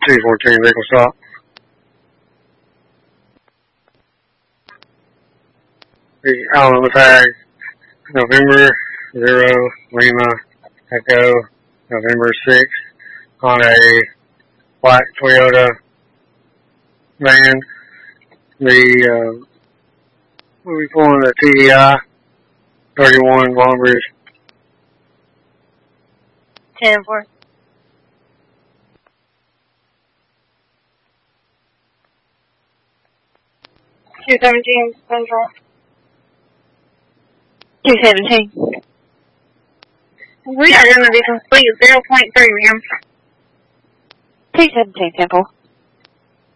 214 vehicle stop. The Allen tag, November 0 Lima Echo, November 6 on a black Toyota van. We'll be pulling the TDI 31 Long Bridge. 10-4. $217 Central. 217. We are going to be complete 0.3, ma'am. 217 Temple.